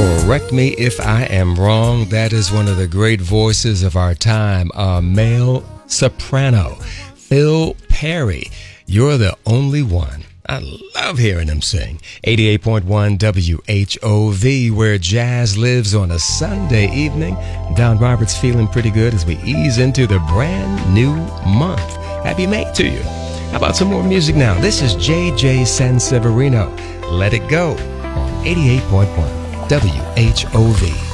Correct me if I am wrong. That is one of the great voices of our time, a male soprano, Phil Perry. You're the only one. I love hearing him sing. 88.1 WHOV, where jazz lives on a Sunday evening. Don Roberts feeling pretty good as we ease into the brand new month. Happy May to you. How about some more music now? This is JJ Sanseverino. Let It Go on 88.1 WHOV.